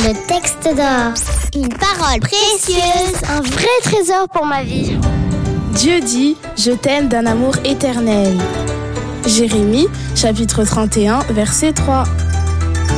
Le texte d'or. Une parole précieuse. Un vrai trésor pour ma vie. Dieu dit « Je t'aime d'un amour éternel ». Jérémie, chapitre 31, verset 3.